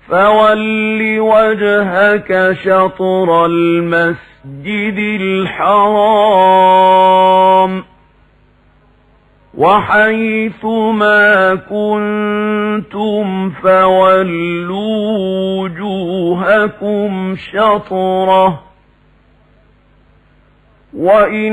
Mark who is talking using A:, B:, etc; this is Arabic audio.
A: فول وجهك شطر المسجد الحرام وحيث ما كنتم فولوا وجوهكم شطره وإن